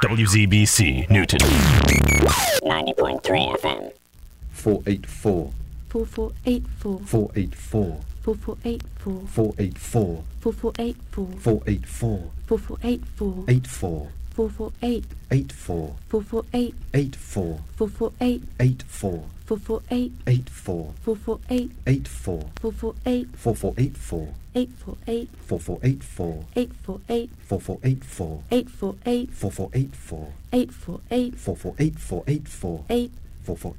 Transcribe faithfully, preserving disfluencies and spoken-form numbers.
W Z B C, Newton. ninety point three F M. four eight four. four four eight four. four eight four. four four eight four. four eight four. four four eight four. four eight four. four four eight four. eight four. four four eight. eight four. four four eight. eight four. four four eight. eight four. four four eight. eight four. four four eight. eight four. four four eight. four four eight four. eight four eight. four four eight four. eight four eight. four four eight four. eight four eight. four four eight four. eight four eight. four four eight four eight four. eight. four four